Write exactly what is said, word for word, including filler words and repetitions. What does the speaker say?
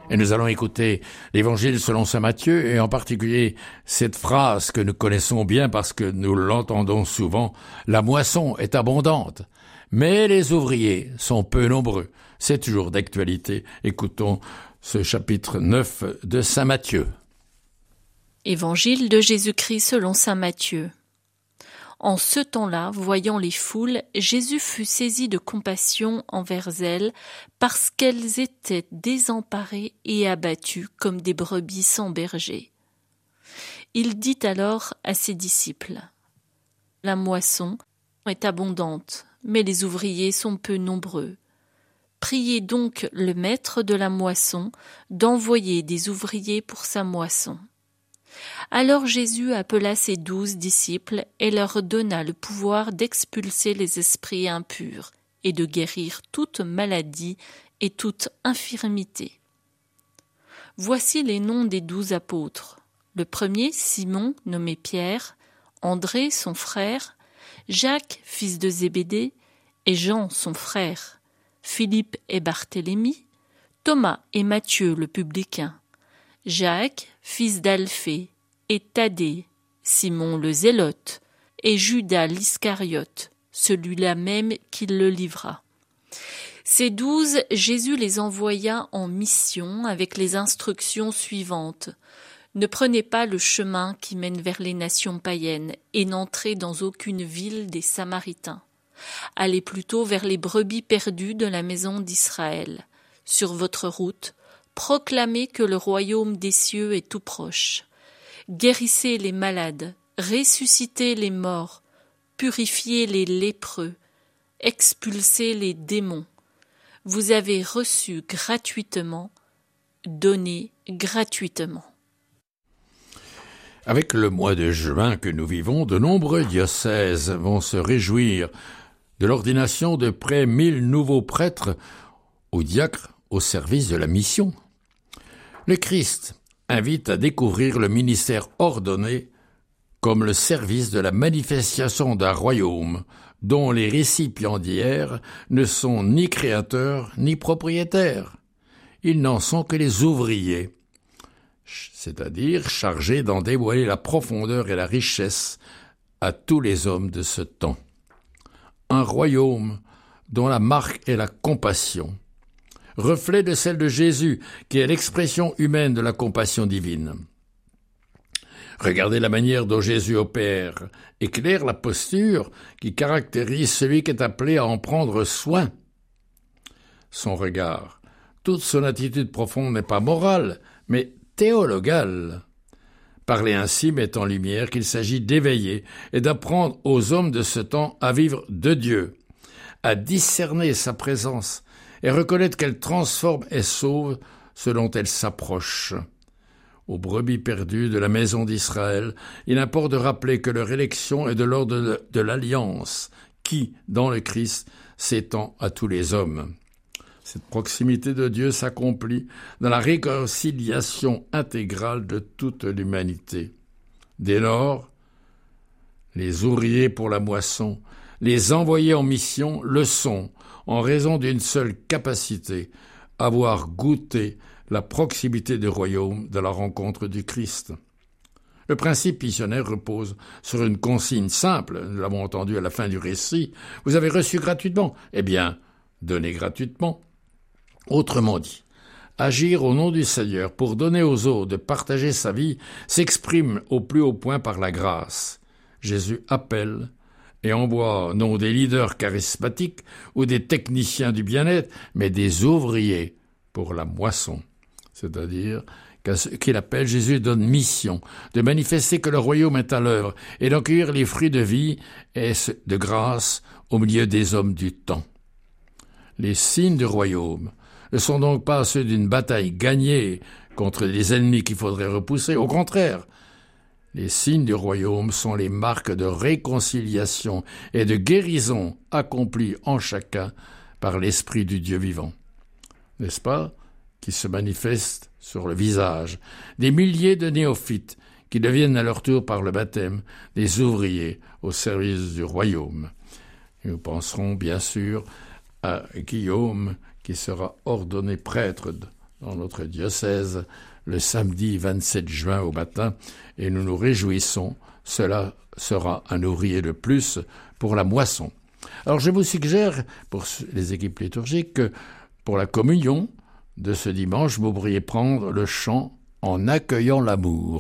Et nous allons écouter l'Évangile selon saint Matthieu, et en particulier cette phrase que nous connaissons bien parce que nous l'entendons souvent: « La moisson est abondante, mais les ouvriers sont peu nombreux ». C'est toujours d'actualité. Écoutons ce chapitre neuf de saint Matthieu. Évangile de Jésus-Christ selon saint Matthieu. En ce temps-là, voyant les foules, Jésus fut saisi de compassion envers elles, parce qu'elles étaient désemparées et abattues comme des brebis sans berger. Il dit alors à ses disciples: « La moisson est abondante, mais les ouvriers sont peu nombreux. Priez donc le maître de la moisson d'envoyer des ouvriers pour sa moisson. » Alors Jésus appela ses douze disciples et leur donna le pouvoir d'expulser les esprits impurs et de guérir toute maladie et toute infirmité. Voici les noms des douze apôtres. Le premier, Simon, nommé Pierre, André, son frère, Jacques, fils de Zébédée, et Jean, son frère, Philippe et Barthélemy, Thomas et Matthieu le publicain, Jacques, fils d'Alphée, et Thaddée, Simon le Zélote, et Judas l'Iscariote, celui-là même qui le livra. Ces douze, Jésus les envoya en mission avec les instructions suivantes. Ne prenez pas le chemin qui mène vers les nations païennes et n'entrez dans aucune ville des Samaritains. Allez plutôt vers les brebis perdues de la maison d'Israël. Sur votre route, proclamez que le royaume des cieux est tout proche. Guérissez les malades, ressuscitez les morts, purifiez les lépreux, expulsez les démons. Vous avez reçu gratuitement, donnez gratuitement. Avec le mois de juin que nous vivons, de nombreux diocèses vont se réjouir de l'ordination de près mille nouveaux prêtres ou diacres au service de la mission. Le Christ invite à découvrir le ministère ordonné comme le service de la manifestation d'un royaume dont les récipiendaires ne sont ni créateurs ni propriétaires. Ils n'en sont que les ouvriers, c'est-à-dire chargés d'en dévoiler la profondeur et la richesse à tous les hommes de ce temps. Un royaume dont la marque est la compassion, reflet de celle de Jésus, qui est l'expression humaine de la compassion divine. Regardez la manière dont Jésus opère, éclaire la posture qui caractérise celui qui est appelé à en prendre soin. Son regard, toute son attitude profonde n'est pas morale, mais théologale. Parler ainsi met en lumière qu'il s'agit d'éveiller et d'apprendre aux hommes de ce temps à vivre de Dieu, à discerner sa présence et reconnaître qu'elle transforme et sauve ce dont elle s'approche. Aux brebis perdues de la maison d'Israël, il importe de rappeler que leur élection est de l'ordre de, de l'alliance qui, dans le Christ, s'étend à tous les hommes. Cette proximité de Dieu s'accomplit dans la réconciliation intégrale de toute l'humanité. Dès lors, les ouvriers pour la moisson, les envoyés en mission le sont, en raison d'une seule capacité, avoir goûté la proximité du royaume de la rencontre du Christ. Le principe missionnaire repose sur une consigne simple, nous l'avons entendu à la fin du récit, vous avez reçu gratuitement, eh bien, donnez gratuitement. Autrement dit, agir au nom du Seigneur pour donner aux autres de partager sa vie s'exprime au plus haut point par la grâce. Jésus appelle et envoie non des leaders charismatiques ou des techniciens du bien-être, mais des ouvriers pour la moisson. C'est-à-dire qu'à ce qu'il appelle, Jésus donne mission de manifester que le royaume est à l'œuvre et d'accueillir les fruits de vie et de grâce au milieu des hommes du temps. Les signes du royaume ne sont donc pas ceux d'une bataille gagnée contre des ennemis qu'il faudrait repousser. Au contraire, les signes du royaume sont les marques de réconciliation et de guérison accomplies en chacun par l'Esprit du Dieu vivant. N'est-ce pas, qui se manifeste sur le visage des milliers de néophytes qui deviennent à leur tour par le baptême des ouvriers au service du royaume. Et nous penserons bien sûr à Guillaume qui sera ordonné prêtre dans notre diocèse le samedi vingt-sept juin au matin et nous nous réjouissons. Cela sera un ouvrier de plus pour la moisson. Alors je vous suggère, pour les équipes liturgiques, que pour la communion de ce dimanche, vous pourriez prendre le chant « En accueillant l'amour ».